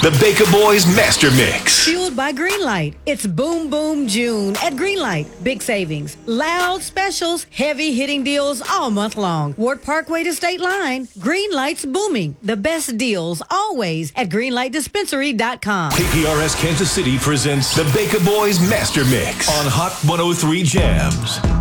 The Baker Boys Master Mix. Fueled by Greenlight. It's Boom Boom June at Greenlight. Big savings, loud specials, heavy hitting deals all month long. Ward Parkway to State Line. Greenlight's booming. The best deals always at greenlightdispensary.com. KPRS Kansas City presents the Baker Boys Master Mix on Hot 103 Jams.